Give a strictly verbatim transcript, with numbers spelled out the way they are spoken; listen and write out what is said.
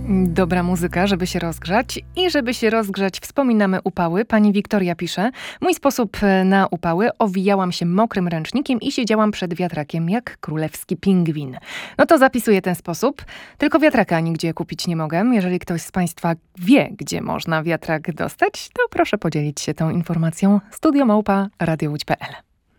Dobra muzyka, żeby się rozgrzać i żeby się rozgrzać wspominamy upały. Pani Wiktoria pisze: mój sposób na upały: owijałam się mokrym ręcznikiem i siedziałam przed wiatrakiem jak królewski pingwin. No to zapisuję ten sposób, tylko wiatraka nigdzie kupić nie mogę. Jeżeli ktoś z Państwa wie, gdzie można wiatrak dostać, to proszę podzielić się tą informacją. studio małpa radio łódź kropka pe el